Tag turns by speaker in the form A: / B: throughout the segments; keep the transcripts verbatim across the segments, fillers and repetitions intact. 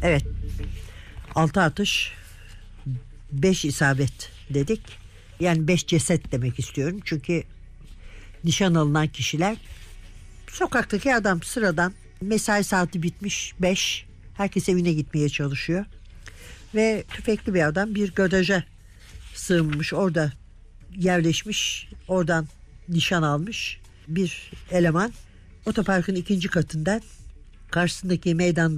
A: Evet. Altı atış, beş isabet dedik. Yani beş ceset demek istiyorum. Çünkü nişan alınan kişiler sokaktaki adam, sıradan, mesai saati bitmiş beş. Herkes evine gitmeye çalışıyor. Ve tüfekli bir adam bir garaja sığınmış, orada yerleşmiş, oradan nişan almış bir eleman. Otoparkın ikinci katından karşısındaki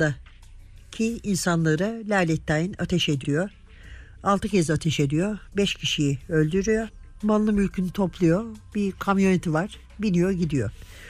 A: meydandaki insanlara lalettayin ateş ediyor. Altı kez ateş ediyor. Beş kişiyi öldürüyor. Malını mülkünü topluyor. Bir kamyoneti var. Biniyor gidiyor.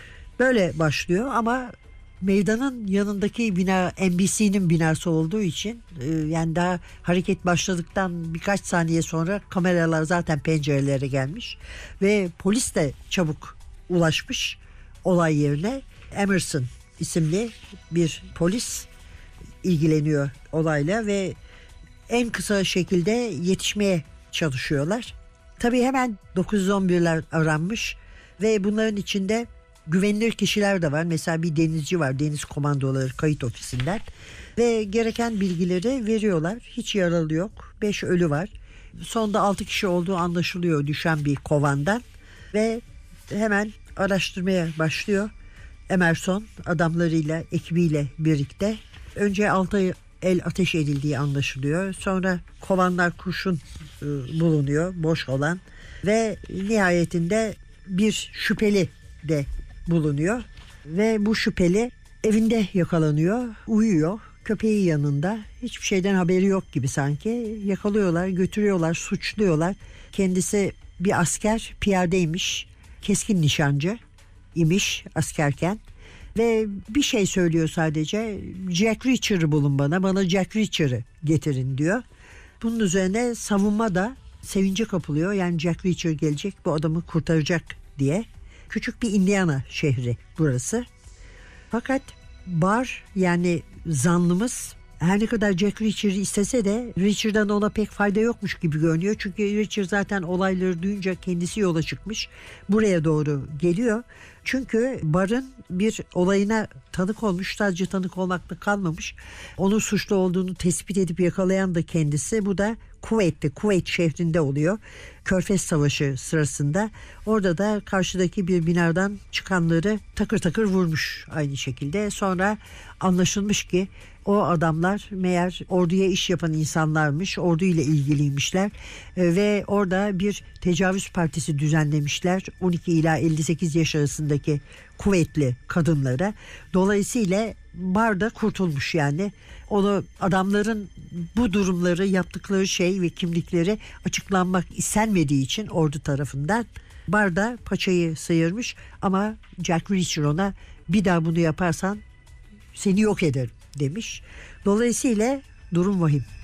A: Böyle başlıyor ama meydanın yanındaki bina N B C'nin binası olduğu için e, yani daha hareket başladıktan birkaç saniye sonra kameralar zaten pencerelere gelmiş ve polis de çabuk ulaşmış olay yerine. Emerson isimli bir polis ilgileniyor olayla ve en kısa şekilde yetişmeye çalışıyorlar. Tabii hemen dokuz yüz on birler aranmış ve bunların içinde güvenilir kişiler de var. Mesela bir denizci var, deniz komandoları kayıt ofisinden ve gereken bilgileri veriyorlar. Hiç yaralı yok. beş ölü var. Sonda altı kişi olduğu anlaşılıyor düşen bir kovandan ve hemen araştırmaya başlıyor. Emerson adamlarıyla, ekibiyle birlikte önce altı el ateş edildiği anlaşılıyor. Sonra kovanlar kurşun e, bulunuyor, boş olan ve nihayetinde bir şüpheli de bulunuyor ve bu şüpheli evinde yakalanıyor, uyuyor, köpeği yanında, hiçbir şeyden haberi yok gibi sanki. Yakalıyorlar, götürüyorlar, suçluyorlar. Kendisi bir asker, piyadeymiş, keskin nişancı imiş askerken ve bir şey söylüyor sadece: Jack Reacher'ı bulun bana, bana Jack Reacher'ı getirin diyor. Bunun üzerine savunma da sevince kapılıyor, yani Jack Reacher gelecek, bu adamı kurtaracak diye. Küçük bir Indiana şehri burası. Fakat Barr, yani zanlımız, her ne kadar Jack Reacher'ı istese de Reacher'dan ona pek fayda yokmuş gibi görünüyor. Çünkü Reacher zaten olayları duyunca kendisi yola çıkmış. Buraya doğru geliyor. Çünkü Barr'ın bir olayına tanık olmuş. Sadece tanık olmakla kalmamış. Onun suçlu olduğunu tespit edip yakalayan da kendisi. Bu da Kuveyt'te, Kuveyt şehrinde oluyor. Körfez Savaşı sırasında. Orada da karşıdaki bir binadan çıkanları takır takır vurmuş aynı şekilde. Sonra anlaşılmış ki o adamlar meğer orduya iş yapan insanlarmış, orduyla ilgiliymişler e, ve orada bir tecavüz partisi düzenlemişler on iki ila elli sekiz yaş arasındaki Kuveytli kadınlara. Dolayısıyla Barr da kurtulmuş yani. Onu, adamların bu durumları, yaptıkları şey ve kimlikleri açıklanmak istenmediği için ordu tarafından Barr da paçayı sıyırmış ama Jack Reacher ona bir daha bunu yaparsan seni yok ederim demiş. Dolayısıyla durum vahim.